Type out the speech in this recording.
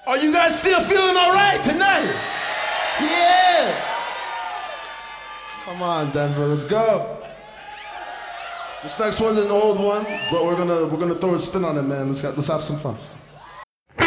Are you guys still feeling all right tonight? Yeah! Come on, Denver, let's go. This next one's an old one, but we're gonna throw a spin on it, man. Let's have some fun.